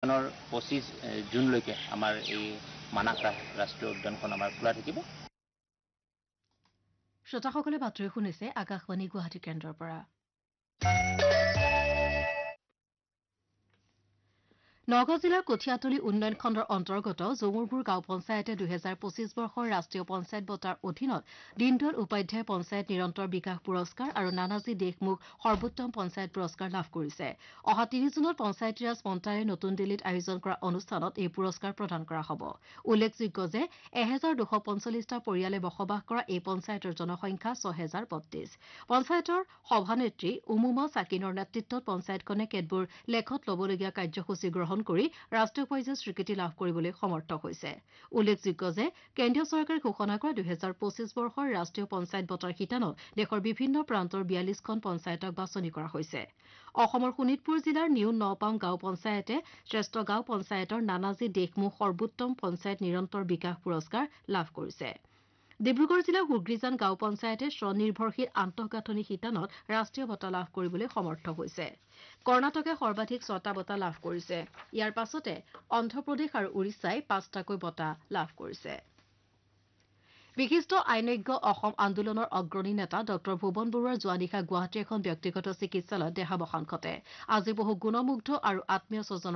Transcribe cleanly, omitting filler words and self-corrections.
25 জুনলৈকে আমাৰ এই মানাহ ৰাষ্ট্ৰীয় উদ্যানখন আমাৰ খোলা থাকিব। শ্ৰোতাসকলে বাতৰি শুনিছে আকাশবাণী গুৱাহাটী কেন্দ্ৰৰ পৰা। নগাঁও জিলাৰ কঠিয়াতলী উন্নয়ন খণ্ডৰ অন্তৰ্গত জমুৰপুৰ গাঁও পঞ্চায়তে 2025 বৰ্ষৰ ৰাষ্ট্ৰীয় পঞ্চায়ত বঁটাৰ অধীনত দীনদয়াল উপাধ্যায় পঞ্চায়ত নিৰন্তৰ বিকাশ পুৰস্কাৰ আৰু নানাজী দেশমুখ সৰ্বোত্তম পঞ্চায়ত পুৰস্কাৰ লাভ কৰিছে। অহা 3 জুনত পঞ্চায়তী ৰাজ মন্ত্ৰালয়ে নতুন দিল্লীত আয়োজন কৰা অনুষ্ঠানত এই পুৰস্কাৰ প্ৰদান কৰা হ'ব। উল্লেখযোগ্য যে 1245টা পৰিয়ালে বসবাস কৰা এই পঞ্চায়তৰ জনসংখ্যা 6032। পঞ্চায়তৰ সভানেত্ৰী উমুমা চাকিনৰ নেতৃত্বত পঞ্চায়তখনে কেতবোৰ লেখত ল'বলগীয়া কাৰ্যসূচী গ্ৰহণ কৰি ৰাষ্ট্ৰীয় পৰ্যায়ত স্বীকৃতি লাভ কৰিবলৈ সমৰ্থ হৈছে। উল্লেখযোগ্য যে কেন্দ্ৰীয় চৰকাৰে ঘোষণা কৰা 2025 বৰ্ষৰ ৰাষ্ট্ৰীয় পঞ্চায়ত বঁটাৰ শিতানত দেশৰ বিভিন্ন প্ৰান্তৰ 42খন পঞ্চায়তক বাছনি কৰা হৈছে। অসমৰ শোণিতপুৰ জিলাৰ নিউ নপাম গাঁও পঞ্চায়তে শ্ৰেষ্ঠ গাঁও পঞ্চায়তৰ নানাজী দেশমুখ সৰ্বোত্তম পঞ্চায়ত নিৰন্তৰ বিকাশ পুৰস্কাৰ লাভ কৰিছে। ডিব্ৰুগড় জিলাৰ হুগ্ৰীজান গাঁও পঞ্চায়তে স্বনিৰ্ভৰশীল আন্তঃগাঁথনি শিতানত ৰাষ্ট্ৰীয় বঁটা লাভ কৰিবলৈ সমৰ্থ হৈছে। কৰ্ণাটকে সৰ্বাধিক 6টা বঁটা লাভ কৰিছে। ইয়াৰ পাছতে অন্ধ্ৰপ্ৰদেশ আৰু উৰিষ্যাই 5টাকৈ বঁটা লাভ কৰিছে। বিশিষ্ট আইনজ্ঞ অসম আন্দোলনৰ অগ্ৰণী নেতা ড ভুৱন বৰুৱাৰ যোৱা নিশা গুৱাহাটীৰ এখন ব্যক্তিগত চিকিৎসালয়ত দেহাৱসান ঘটে। আজি বহু গুণমুগ্ধ আৰু আত্মীয় স্বজনৰ